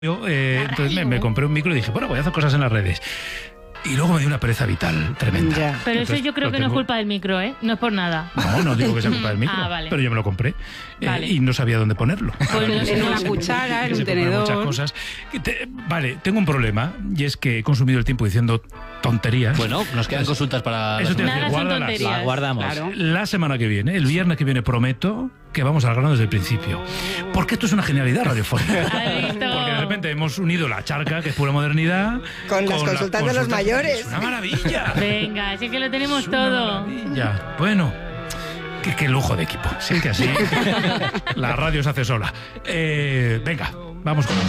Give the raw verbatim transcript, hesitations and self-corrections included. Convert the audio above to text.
Yo, eh, entonces me, me compré un micro y dije, bueno, voy a hacer cosas en las redes. Y luego me dio una pereza vital tremenda. Ya. Pero Entonces, eso yo creo lo que no es tengo- culpa del micro, ¿eh? No es por nada. No, no digo que sea culpa del micro, Ah, vale. pero yo me lo compré eh, Vale. y no sabía dónde ponerlo. Pues no sé, En no una sé. cuchara, en Que un se ponen muchas tenedor. cosas. Que te- vale, tengo un problema y es que he consumido el tiempo diciendo tonterías. Bueno, nos quedan consultas para... Eso la te semana. Nada son guárdalas. tonterías. La guardamos. Claro. La semana que viene, el viernes que viene, prometo que vamos al grano desde el principio. Porque esto es una genialidad radiofónica. ¿Has visto? Porque de repente hemos unido la charca, que es pura modernidad, Con las consultas de los mayores. Es una maravilla. Venga, así que lo tenemos Es una todo. maravilla. Bueno, qué, qué lujo de equipo. Sí, que así la radio se hace sola. Eh, venga, vamos con